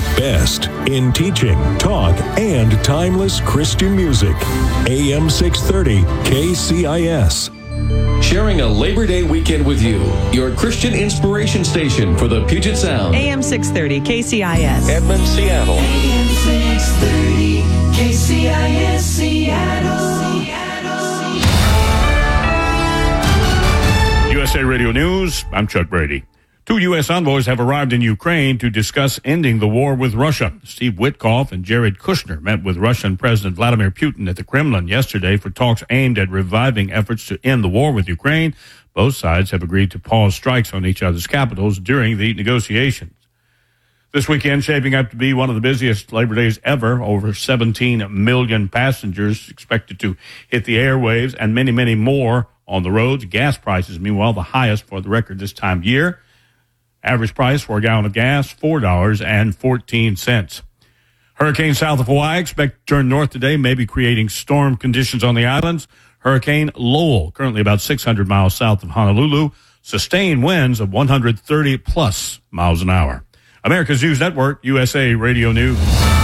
best in teaching, talk, and timeless Christian music. AM 630 KCIS. Sharing a Labor Day weekend with you. Your Christian inspiration station for the Puget Sound. AM 630 KCIS. Edmond, Seattle. AM 630 KCIS, Seattle. USA Radio News, I'm Chuck Brady. 2 U.S. envoys have arrived in Ukraine to discuss ending the war with Russia. Steve Witkoff and Jared Kushner met with Russian President Vladimir Putin at the Kremlin yesterday for talks aimed at reviving efforts to end the war with Ukraine. Both sides have agreed to pause strikes on each other's capitals during the negotiations. This weekend shaping up to be one of the busiest Labor Days ever. Over 17 million passengers expected to hit the airwaves and many, many more on the roads. Gas prices, meanwhile, the highest for the record this time of year. Average price for a gallon of gas, $4.14. Hurricane south of Hawaii expected to turn north today, maybe creating storm conditions on the islands. Hurricane Lowell, currently about 600 miles south of Honolulu, sustained winds of 130 plus miles an hour. America's News Network, USA Radio News.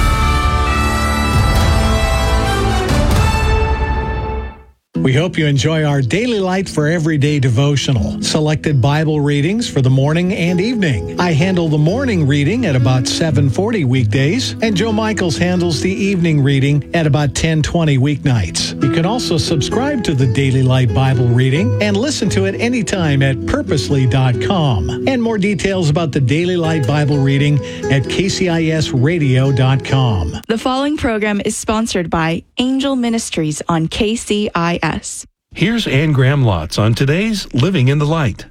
We hope you enjoy our Daily Light for Everyday devotional. Selected Bible readings for the morning and evening. I handle the morning reading at about 7:40 weekdays, and Joe Michaels handles the evening reading at about 10:20 weeknights. You can also subscribe to the Daily Light Bible reading and listen to it anytime at purposely.com. And more details about the Daily Light Bible reading at kcisradio.com. The following program is sponsored by Angel Ministries on KCIS. Here's Ann Graham Lotz on today's Living in the Light.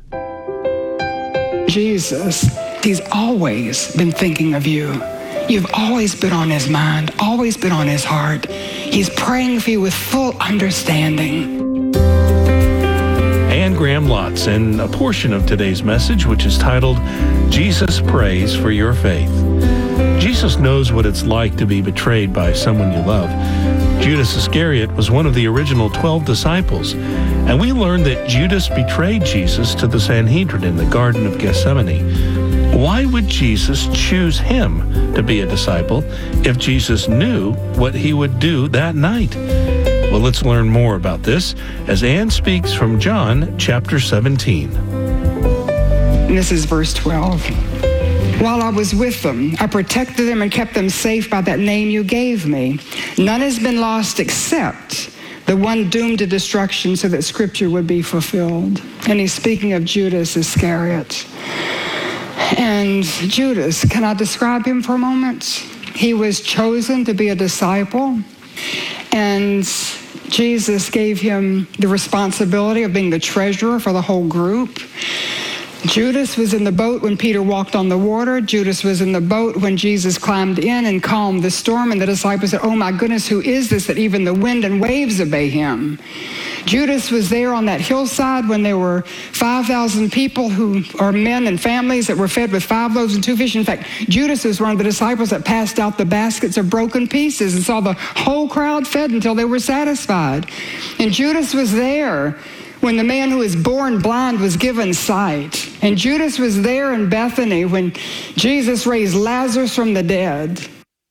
Jesus, he's always been thinking of you. You've always been on his mind, always been on his heart. He's praying for you with full understanding. Ann Graham Lotz, and a portion of today's message, which is titled, Jesus Prays for Your Faith. Jesus knows what it's like to be betrayed by someone you love. Judas Iscariot was one of the original 12 disciples, and we learned that Judas betrayed Jesus to the Sanhedrin in the Garden of Gethsemane. Why would Jesus choose him to be a disciple if Jesus knew what he would do that night? Well, let's learn more about this as Ann speaks from John chapter 17. And this is verse 12. While I was with them, I protected them and kept them safe by that name you gave me. None has been lost except the one doomed to destruction so that Scripture would be fulfilled. And he's speaking of Judas Iscariot. And Judas, can I describe him for a moment? He was chosen to be a disciple, and Jesus gave him the responsibility of being the treasurer for the whole group. Judas was in the boat when Peter walked on the water. Judas was in the boat when Jesus climbed in and calmed the storm. And the disciples said, "Oh my goodness, who is this that even the wind and waves obey him?" Judas was there on that hillside when there were 5,000 people who are men and families that were fed with 5 loaves and 2 fish. In fact, Judas was one of the disciples that passed out the baskets of broken pieces and saw the whole crowd fed until they were satisfied. And Judas was there when the man who was born blind was given sight. And Judas was there in Bethany when Jesus raised Lazarus from the dead.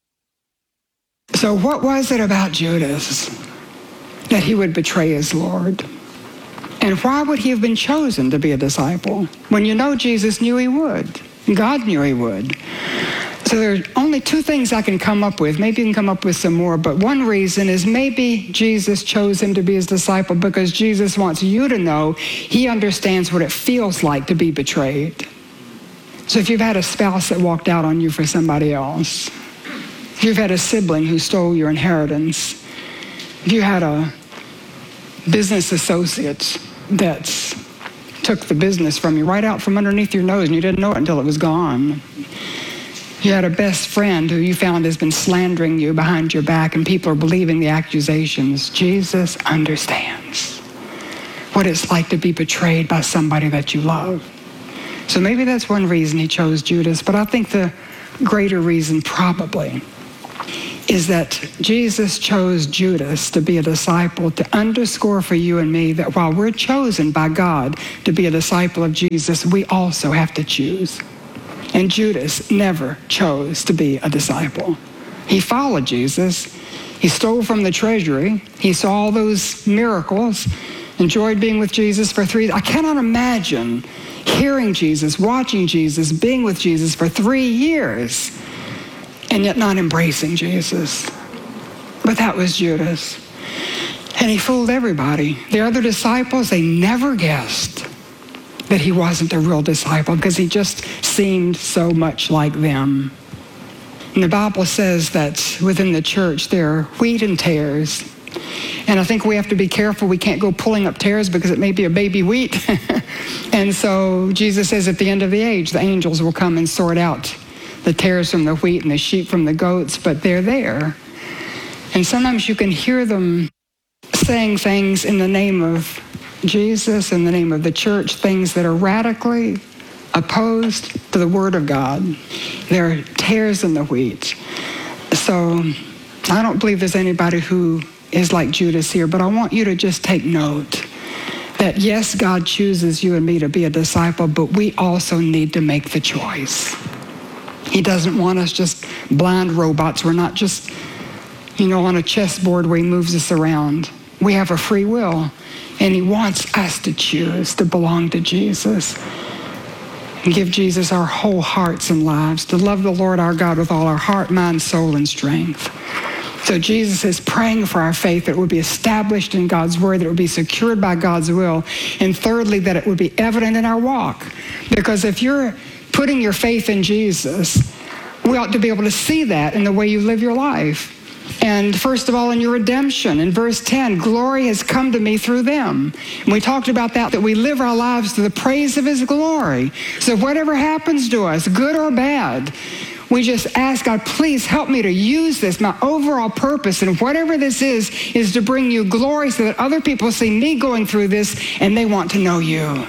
So what was it about Judas that he would betray his Lord? And why would he have been chosen to be a disciple when you know Jesus knew he would? God knew he would. So there are only 2 things I can come up with. Maybe you can come up with some more, but one reason is maybe Jesus chose him to be his disciple because Jesus wants you to know he understands what it feels like to be betrayed. So if you've had a spouse that walked out on you for somebody else, if you've had a sibling who stole your inheritance, if you had a business associate that took the business from you right out from underneath your nose and you didn't know it until it was gone. You had a best friend who you found has been slandering you behind your back and people are believing the accusations. Jesus understands what it's like to be betrayed by somebody that you love. So maybe that's one reason he chose Judas, but I think the greater reason probably is that Jesus chose Judas to be a disciple to underscore for you and me that while we're chosen by God to be a disciple of Jesus, we also have to choose. And Judas never chose to be a disciple. He followed Jesus. He stole from the treasury. He saw all those miracles, enjoyed being with Jesus for 3 years. I cannot imagine hearing Jesus, watching Jesus, being with Jesus for 3 years, and yet not embracing Jesus. But that was Judas. And he fooled everybody. The other disciples, they never guessed that he wasn't a real disciple because he just seemed so much like them. And the Bible says that within the church there are wheat and tares. And I think we have to be careful. We can't go pulling up tares because it may be a baby wheat. And so Jesus says at the end of the age, the angels will come and sort out the tares from the wheat and the sheep from the goats, but they're there. And sometimes you can hear them saying things in the name of Jesus, in the name of the church, things that are radically opposed to the Word of God. There are tares in the wheat. So I don't believe there's anybody who is like Judas here, but I want you to just take note that yes, God chooses you and me to be a disciple, but we also need to make the choice. He doesn't want us just blind robots. We're not just, on a chessboard where he moves us around. We have a free will, and he wants us to choose to belong to Jesus and give Jesus our whole hearts and lives, to love the Lord our God with all our heart, mind, soul, and strength. So Jesus is praying for our faith, that it would be established in God's word, that it would be secured by God's will, and thirdly, that it would be evident in our walk. Because if you're putting your faith in Jesus, we ought to be able to see that in the way you live your life. And first of all, in your redemption. In verse 10, glory has come to me through them. And we talked about that we live our lives to the praise of his glory. So whatever happens to us, good or bad, we just ask God, please help me to use this. My overall purpose, and whatever this is to bring you glory so that other people see me going through this and they want to know you.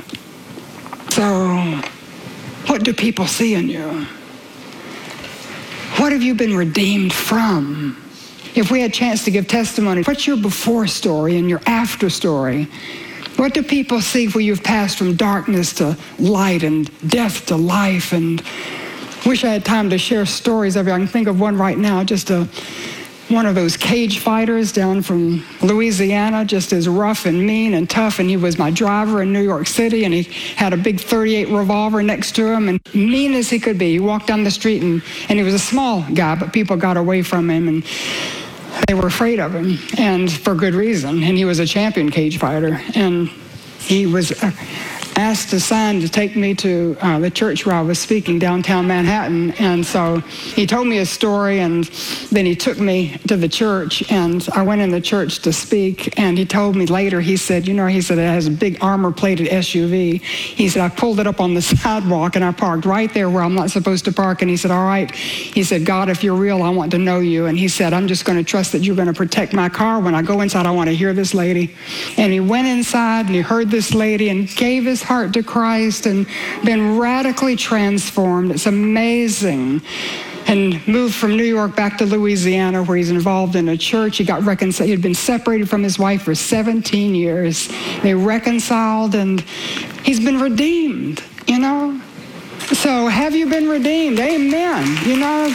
So what do people see in you? What have you been redeemed from? If we had a chance to give testimony, what's your before story and your after story? What do people see where you've passed from darkness to light and death to life? And wish I had time to share stories of it. I can think of one right now, just one of those cage fighters down from Louisiana, just as rough and mean and tough, and he was my driver in New York City, and he had a big .38 revolver next to him, and mean as he could be. He walked down the street, and he was a small guy, but people got away from him, and they were afraid of him, and for good reason. And he was a champion cage fighter, and he was asked to sign to take me to the church where I was speaking downtown Manhattan. And so he told me a story, and then he took me to the church, and I went in the church to speak. And he told me later, he said, it has a big armor-plated SUV. He said, I pulled it up on the sidewalk, and I parked right there where I'm not supposed to park. And he said, all right. He said, God, if you're real, I want to know you. And he said, I'm just going to trust that you're going to protect my car. When I go inside, I want to hear this lady. And he went inside, and he heard this lady and gave his heart to Christ and been radically transformed. It's amazing. And moved from New York back to Louisiana, where he's involved in a church. He got reconciled. He had been separated from his wife for 17 years. They reconciled, and he's been redeemed, So have you been redeemed? Amen.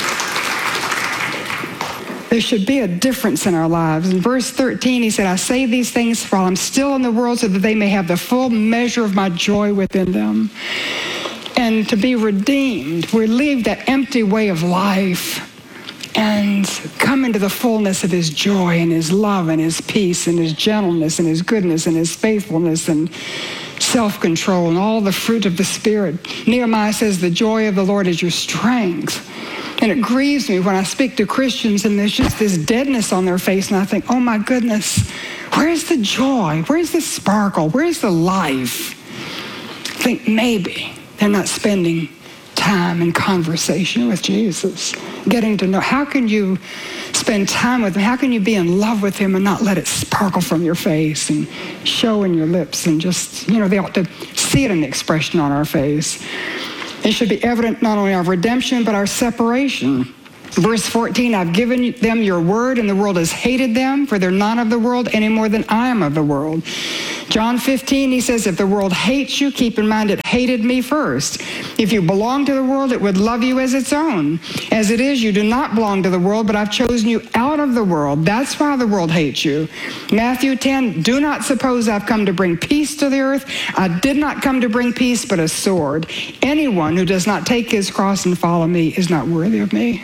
There should be a difference in our lives. In verse 13, he said, I say these things while I'm still in the world so that they may have the full measure of my joy within them. And to be redeemed, we leave that empty way of life and come into the fullness of his joy and his love and his peace and his gentleness and his goodness and his faithfulness and self-control and all the fruit of the Spirit. Nehemiah says, the joy of the Lord is your strength. And it grieves me when I speak to Christians and there's just this deadness on their face, and I think, oh my goodness, where's the joy? Where's the sparkle? Where's the life? I think maybe they're not spending time in conversation with Jesus, getting to know. How can you spend time with him? How can you be in love with him and not let it sparkle from your face and show in your lips and just, they ought to see it in the expression on our face. It should be evident not only our redemption, but our separation. Verse 14, I've given them your word, and the world has hated them, for they're not of the world any more than I am of the world. John 15, he says, if the world hates you, keep in mind it hated me first. If you belong to the world, it would love you as its own. As it is, you do not belong to the world, but I've chosen you out of the world. That's why the world hates you. Matthew 10, do not suppose I've come to bring peace to the earth. I did not come to bring peace, but a sword. Anyone who does not take his cross and follow me is not worthy of me.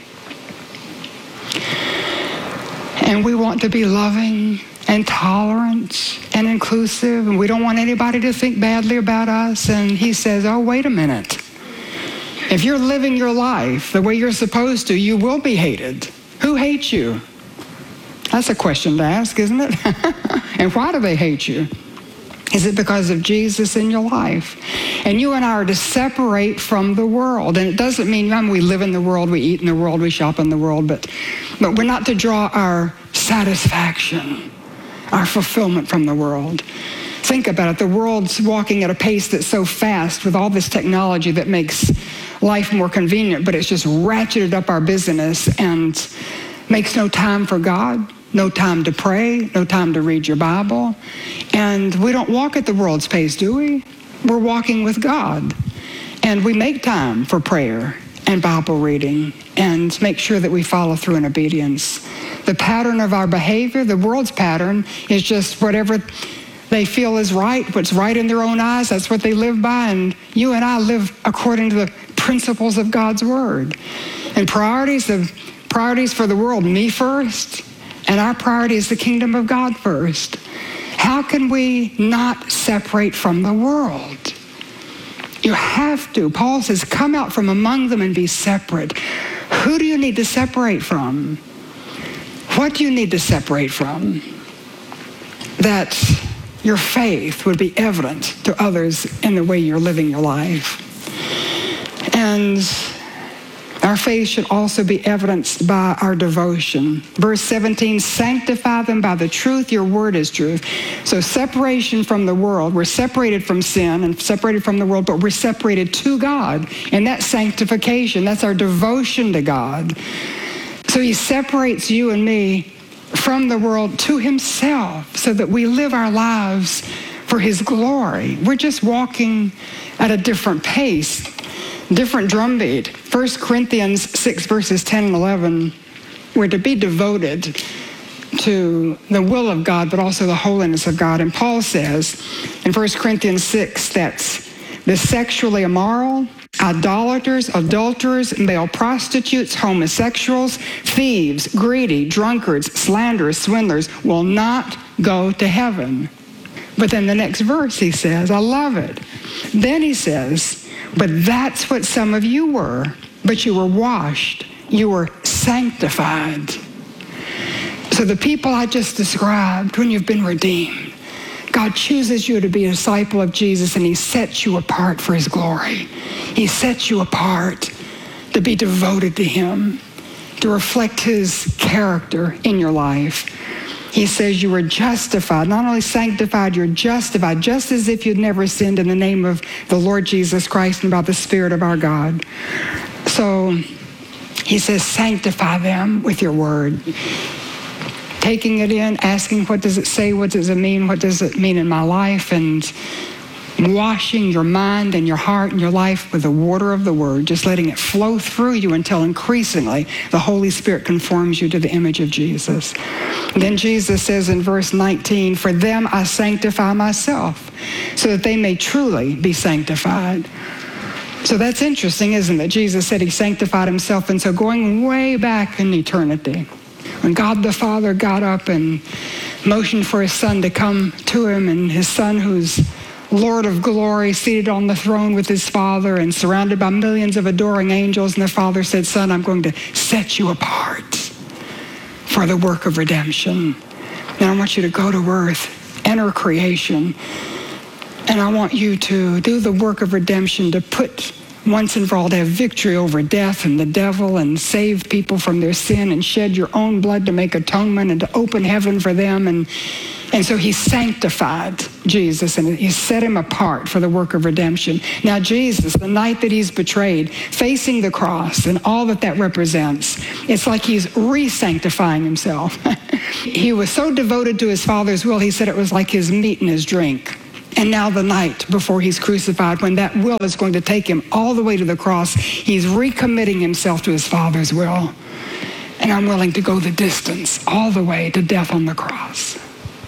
And we want to be loving and tolerant and inclusive, and we don't want anybody to think badly about us. And he says, oh, wait a minute. If you're living your life the way you're supposed to, you will be hated. Who hates you? That's a question to ask, isn't it? And why do they hate you? Is it because of Jesus in your life? And you and I are to separate from the world. And it doesn't mean we live in the world, we eat in the world, we shop in the world, but we're not to draw our satisfaction, our fulfillment from the world. Think about it. The world's walking at a pace that's so fast with all this technology that makes life more convenient, but it's just ratcheted up our business and makes no time for God. No time to pray, no time to read your Bible. And we don't walk at the world's pace, do we? We're walking with God. And we make time for prayer and Bible reading and make sure that we follow through in obedience. The pattern of our behavior, the world's pattern, is just whatever they feel is right, what's right in their own eyes, that's what they live by. And you and I live according to the principles of God's Word. And priorities for the world, me first. And our priority is the kingdom of God first. How can we not separate from the world? You have to. Paul says, come out from among them and be separate. Who do you need to separate from? What do you need to separate from? That your faith would be evident to others in the way you're living your life. And our faith should also be evidenced by our devotion. Verse 17, sanctify them by the truth. Your word is truth. So separation from the world. We're separated from sin and separated from the world, but we're separated to God. And that's sanctification. That's our devotion to God. So he separates you and me from the world to himself so that we live our lives for his glory. We're just walking at a different pace, different drumbeat. 1 Corinthians 6 verses 10 and 11, we're to be devoted to the will of God, but also the holiness of God. And Paul says in 1 Corinthians 6 that the sexually immoral, idolaters, adulterers, male prostitutes, homosexuals, thieves, greedy, drunkards, slanderers, swindlers will not go to heaven. But then the next verse he says, I love it. Then he says, but that's what some of you were. But you were washed. You were sanctified. So the people I just described, when you've been redeemed, God chooses you to be a disciple of Jesus, and he sets you apart for his glory. He sets you apart to be devoted to him, to reflect his character in your life. He says you were justified, not only sanctified, you're justified, just as if you'd never sinned, in the name of the Lord Jesus Christ and by the Spirit of our God. So he says, sanctify them with your word. Taking it in, asking, what does it say? What does it mean? What does it mean in my life? And washing your mind and your heart and your life with the water of the word, just letting it flow through you until increasingly the Holy Spirit conforms you to the image of Jesus. Then Jesus says in verse 19, for them I sanctify myself, so that they may truly be sanctified. So that's interesting, isn't it? Jesus said he sanctified himself. And so going way back in eternity, when God the Father got up and motioned for his son to come to him, and his son, who's Lord of glory, seated on the throne with his Father and surrounded by millions of adoring angels, and the Father said, son, I'm going to set you apart for the work of redemption. And I want you to go to earth, enter creation, and I want you to do the work of redemption, to put once and for all to have victory over death and the devil and save people from their sin and shed your own blood to make atonement and to open heaven for them. And so he sanctified Jesus and he set him apart for the work of redemption. Now Jesus, the night that he's betrayed, facing the cross and all that that represents, it's like he's re-sanctifying himself. He was so devoted to his Father's will, he said it was like his meat and his drink. And now the night before he's crucified, when that will is going to take him all the way to the cross, he's recommitting himself to his Father's will. And I'm willing to go the distance, all the way to death on the cross.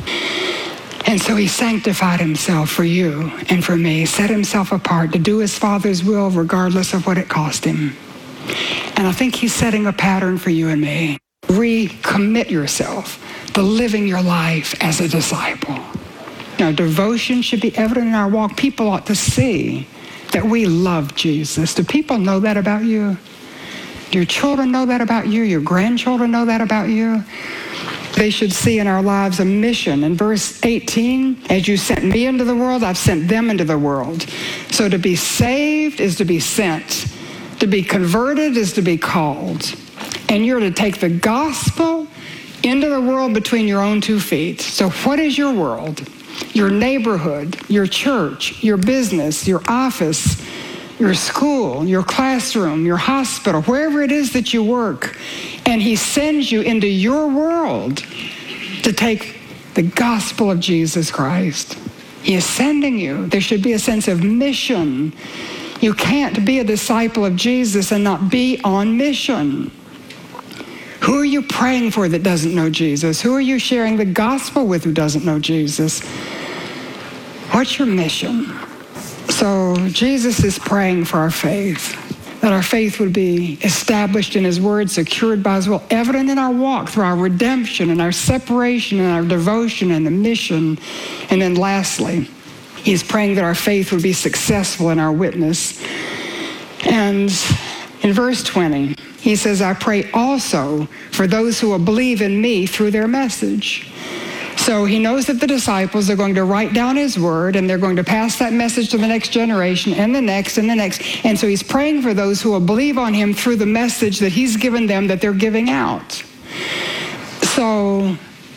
And so he sanctified himself for you and for me, set himself apart to do his Father's will regardless of what it cost him. And I think he's setting a pattern for you and me. Recommit yourself to living your life as a disciple. Now, devotion should be evident in our walk. People ought to see that we love Jesus. Do people know that about you? Do your children know that about you? Your grandchildren know that about you? They should see in our lives a mission. In verse 18, as you sent me into the world, I've sent them into the world. So to be saved is to be sent. To be converted is to be called. And you're to take the gospel into the world between your own 2 feet. So what is your world? Your neighborhood, your church, your business, your office, your school, your classroom, your hospital, wherever it is that you work. And he sends you into your world to take the gospel of Jesus Christ. He is sending you. There should be a sense of mission. You can't be a disciple of Jesus and not be on mission. Who are you praying for that doesn't know Jesus? Who are you sharing the gospel with who doesn't know Jesus? What's your mission? So Jesus is praying for our faith, that our faith would be established in his word, secured by his will, evident in our walk through our redemption and our separation and our devotion and the mission. And then lastly, he's praying that our faith would be successful in our witness. And in verse 20, he says, I pray also for those who will believe in me through their message. So he knows that the disciples are going to write down his word and they're going to pass that message to the next generation and the next and the next. And so he's praying for those who will believe on him through the message that he's given them that they're giving out. So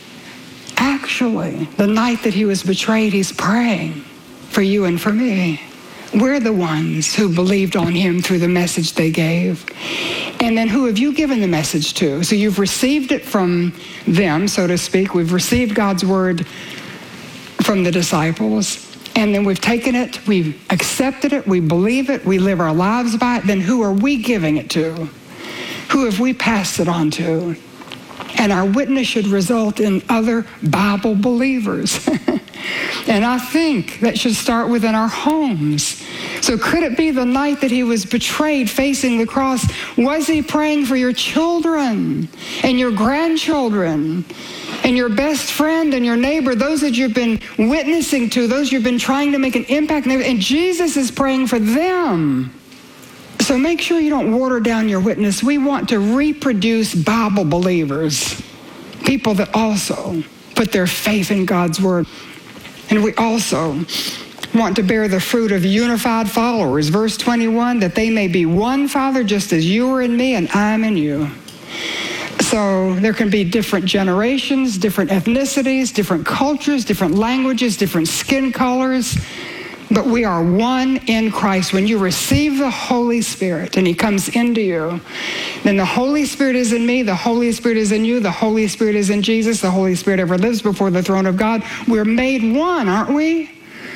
actually, the night that he was betrayed, he's praying for you and for me. We're the ones who believed on him through the message they gave. And then who have you given the message to? So you've received it from them, so to speak. We've received God's word from the disciples. And then we've taken it, we've accepted it, we believe it, we live our lives by it. Then who are we giving it to? Who have we passed it on to? And our witness should result in other Bible believers. And I think that should start within our homes. So could it be the night that he was betrayed facing the cross, was he praying for your children and your grandchildren and your best friend and your neighbor, those that you've been witnessing to, those you've been trying to make an impact on, and Jesus is praying for them. So make sure you don't water down your witness. We want to reproduce Bible believers, people that also put their faith in God's word. And we also want to bear the fruit of unified followers. Verse 21, that they may be one, Father, just as you are in me and I'm in you. So there can be different generations, different ethnicities, different cultures, different languages, different skin colors, but we are one in Christ. When you receive the Holy Spirit and he comes into you, then the Holy Spirit is in me, the Holy Spirit is in you, the Holy Spirit is in Jesus, the Holy Spirit ever lives before the throne of God. We're made one, aren't we?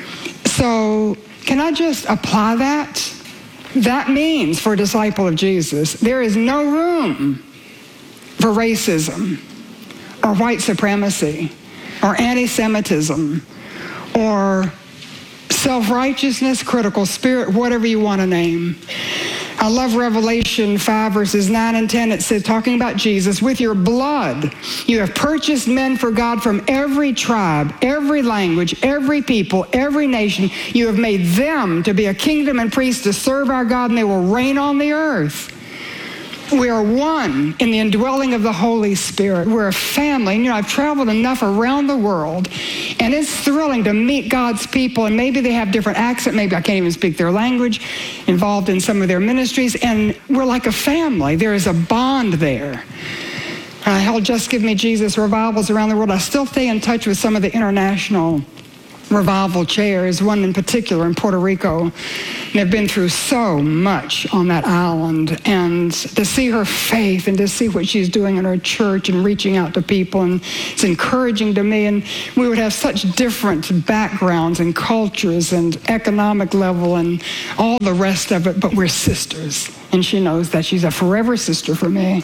So can I just apply that? That means for a disciple of Jesus, there is no room for racism or white supremacy or anti-Semitism or self-righteousness, critical spirit, whatever you want to name. I love Revelation 5 verses 9 and 10. It says, talking about Jesus, with your blood you have purchased men for God from every tribe, every language, every people, every nation. You have made them to be a kingdom and priests to serve our God, and they will reign on the earth. We are one in the indwelling of the Holy Spirit. We're a family. And, I've traveled enough around the world, and it's thrilling to meet God's people, and maybe they have different accent. Maybe I can't even speak their language, involved in some of their ministries, and we're like a family. There is a bond there. I held Just Give Me Jesus revivals around the world. I still stay in touch with some of the international revival chairs, one in particular in Puerto Rico. They've been through so much on that island, and to see her faith and to see what she's doing in her church and reaching out to people, and it's encouraging to me. And we would have such different backgrounds and cultures and economic level and all the rest of it, but we're sisters, and she knows that. She's a forever sister for me.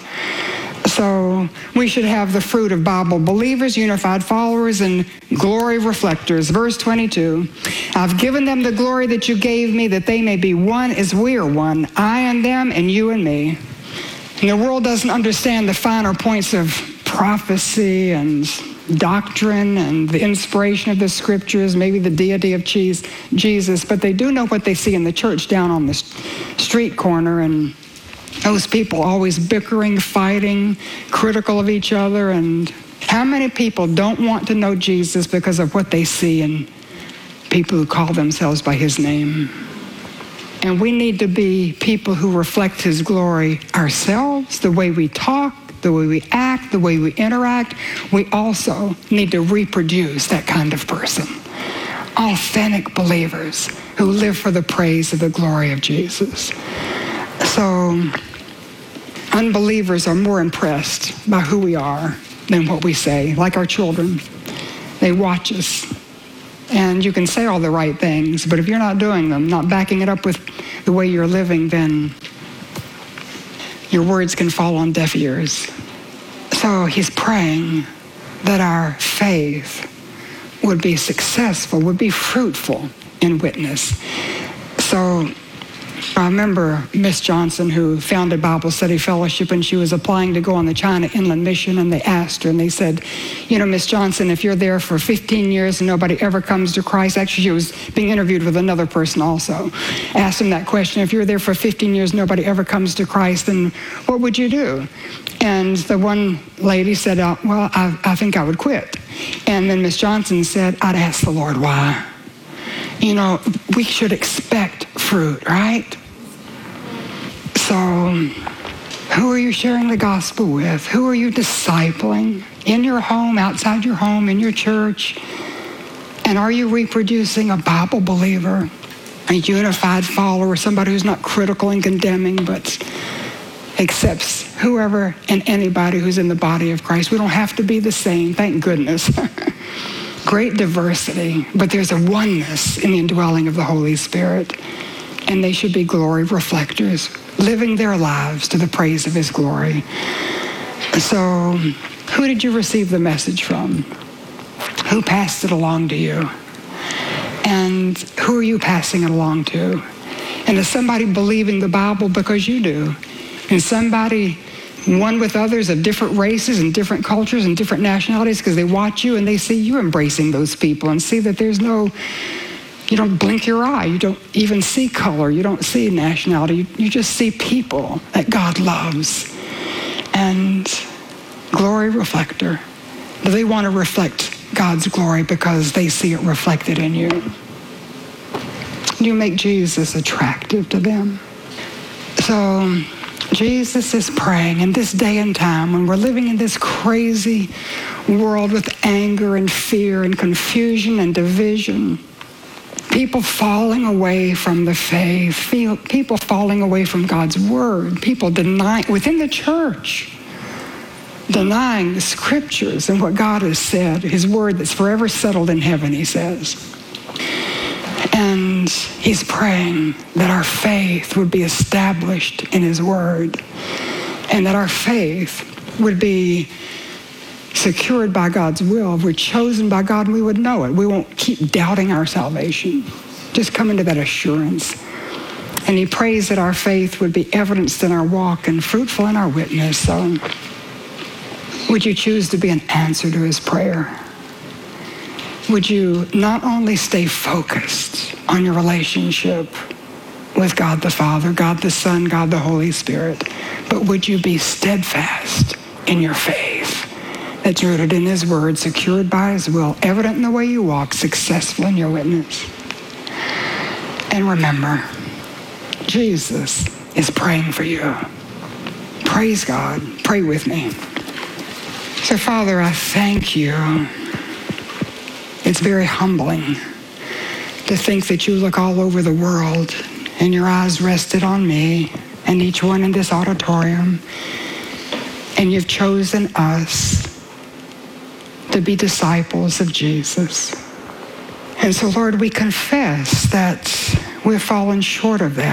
So we should have the fruit of Bible believers, unified followers, and glory reflectors. Verse 22, I've given them the glory that you gave me, that they may be one as we are one, I and them and you and me. And the world doesn't understand the finer points of prophecy and doctrine and the inspiration of the scriptures, maybe the deity of Jesus, but they do know what they see in the church down on the street corner, and those people always bickering, fighting, critical of each other. And how many people don't want to know Jesus because of what they see in people who call themselves by his name? And we need to be people who reflect his glory ourselves, the way we talk, the way we act, the way we interact. We also need to reproduce that kind of person. Authentic believers who live for the praise of the glory of Jesus. So unbelievers are more impressed by who we are than what we say, like our children. They watch us. And you can say all the right things, but if you're not doing them, not backing it up with the way you're living, then your words can fall on deaf ears. So he's praying that our faith would be successful, would be fruitful in witness. So I remember Miss Johnson, who founded Bible Study Fellowship, and she was applying to go on the China Inland Mission, and they asked her, and they said, Miss Johnson, if you're there for 15 years and nobody ever comes to Christ, actually she was being interviewed with another person also, asked him that question, if you're there for 15 years and nobody ever comes to Christ, then what would you do? And the one lady said, well, I think I would quit. And then Miss Johnson said, I'd ask the Lord why. We should expect fruit, right? So, who are you sharing the gospel with? Who are you discipling? In your home, outside your home, in your church? And are you reproducing a Bible believer, a unified follower, somebody who's not critical and condemning, but accepts whoever and anybody who's in the body of Christ? We don't have to be the same, thank goodness. Great diversity, but there's a oneness in the indwelling of the Holy Spirit, and they should be glory reflectors, living their lives to the praise of his glory. So, who did you receive the message from? Who passed it along to you? And who are you passing it along to? And is somebody believing the Bible because you do? And somebody one with others of different races and different cultures and different nationalities, because they watch you and they see you embracing those people and see that you don't blink your eye. You don't even see color. You don't see nationality. You just see people that God loves. And glory reflector. Do they want to reflect God's glory because they see it reflected in you? Do you make Jesus attractive to them? So Jesus is praying in this day and time when we're living in this crazy world with anger and fear and confusion and division, people falling away from the faith, people falling away from God's word, people denying within the church, denying the scriptures and what God has said, his word that's forever settled in heaven, he says. And he's praying that our faith would be established in his word, and that our faith would be secured by God's will. If we're chosen by God, we would know it. We won't keep doubting our salvation. Just come into that assurance. And he prays that our faith would be evidenced in our walk and fruitful in our witness. So would you choose to be an answer to his prayer? Would you not only stay focused on your relationship with God the Father, God the Son, God the Holy Spirit. But would you be steadfast in your faith that's rooted in his word, secured by his will, evident in the way you walk, successful in your witness. And remember, Jesus is praying for you. Praise God. Pray with me. So, Father, I thank you. It's very humbling to think that you look all over the world and your eyes rested on me and each one in this auditorium, and you've chosen us to be disciples of Jesus. And so, Lord, we confess that we've fallen short of that.